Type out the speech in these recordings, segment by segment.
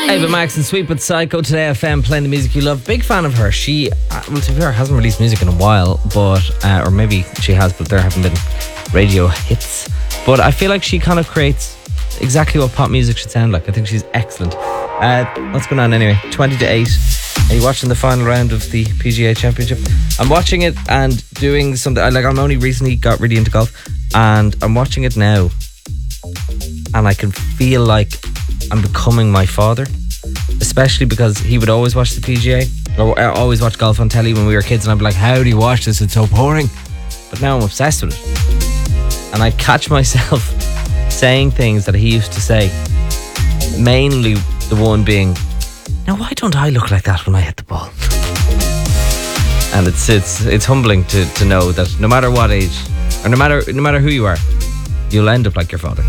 Ava Max and Sweet But Psycho Today FM, playing the music you love. Big fan of her. She, well, to be fair, hasn't released music in a while, but or maybe she has, but there haven't been radio hits. But I feel like she kind of creates exactly what pop music should sound like. I think she's excellent. What's going on anyway? 20-8. Are you watching the final round of the PGA Championship? I'm watching it and doing something. I'm only recently got really into golf, and I'm watching it now, and I can feel like I'm becoming my father, especially because he would always watch the PGA, or always watch golf on telly when we were kids, and I'd be like, how do you watch this? It's so boring. But now I'm obsessed with it, and I catch myself saying things that he used to say, mainly the one being, now why don't I look like that when I hit the ball? And it's humbling to know that no matter what age, or no matter who you are, you'll end up like your father.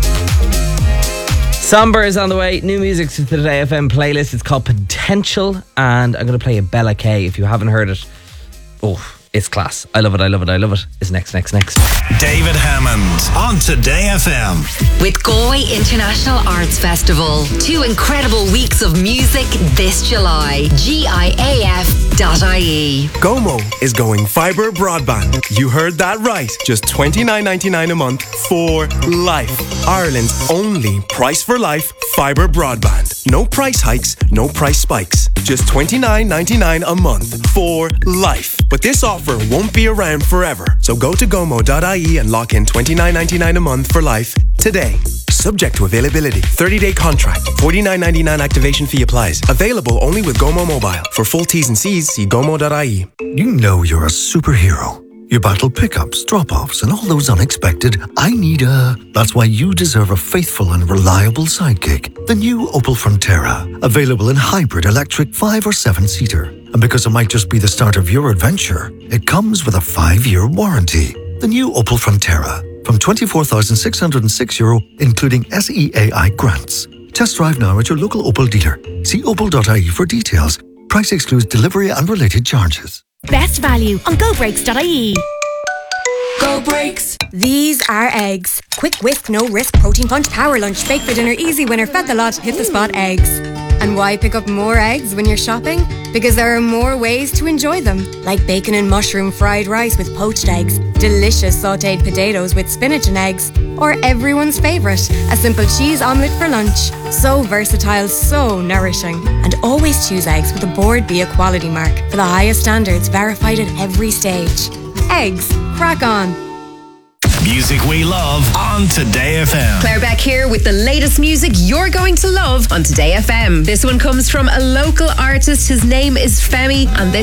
Somber is on the way. New music to the Today FM playlist. It's called Potential, and I'm going to play a Bella K. If you haven't heard it, it's class. I love it. It's next. David Hammond on Today FM. With Galway International Arts Festival. 2 incredible weeks of music this July. GIAF.ie. Gomo is going fibre broadband. You heard that right. Just $29.99 a month for life. Ireland's only price for life fibre broadband. No price hikes, no price spikes. Just $29.99 a month for life. But this offer won't be around forever. So go to gomo.ie and lock in $29.99 a month for life today. Subject to availability. 30-day contract. $49.99 activation fee applies. Available only with Gomo Mobile. For full T's and C's, see gomo.ie. You know you're a superhero. You battle pickups, drop-offs, and all those unexpected "I need a..." That's why you deserve a faithful and reliable sidekick. The new Opel Frontera. Available in hybrid, electric, 5 or 7-seater. And because it might just be the start of your adventure, it comes with a 5-year warranty. The new Opel Frontera. From €24,606, including SEAI grants. Test drive now at your local Opel dealer. See opel.ie for details. Price excludes delivery and related charges. Best value on GoBreaks.ie. Go Breaks. These are eggs. Quick whisk, no risk, protein punch, power lunch, bake for dinner, easy winner, fed the lot, hit the spot eggs. And why pick up more eggs when you're shopping? Because there are more ways to enjoy them. Like bacon and mushroom fried rice with poached eggs, delicious sautéed potatoes with spinach and eggs, or everyone's favourite, a simple cheese omelette for lunch. So versatile, so nourishing. And always choose eggs with a Board B Equality mark for the highest standards, verified at every stage. Eggs. Crack on. Music we love on Today FM. Claire Beck here with the latest music you're going to love on Today FM. This one comes from a local artist. His name is Femi, and this